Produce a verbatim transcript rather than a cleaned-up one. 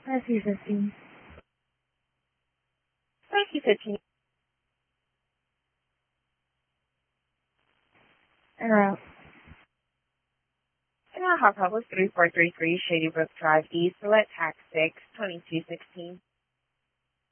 I see fifteen. I see fifteen. En route. And I'll have Public three four three three Shady Brook Drive East, select tax six, twenty-two sixteen.